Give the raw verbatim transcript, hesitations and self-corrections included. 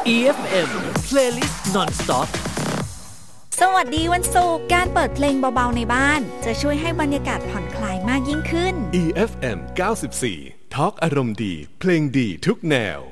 อี เอฟ เอ็ม Playlist Non-Stop สวัสดีวันศุกร์การเปิดเพลงเบาๆในบ้านจะช่วยให้บรรยากาศผ่อนคลายมากยิ่งขึ้นอี เอฟ เอ็ม เก้าสิบสี่ ทอล์กอารมณ์ดีเพลงดีทุกแนว